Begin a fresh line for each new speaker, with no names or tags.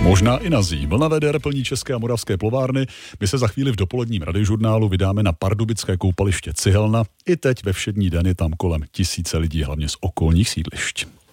Možná i na zí. Vlna VDR plní české a moravské plovárny. My se za chvíli v dopoledním radiožurnálu vydáme na pardubické koupaliště Cihelna. I teď ve všední den je tam kolem 1000 lidí, hlavně z okolních sídlišť.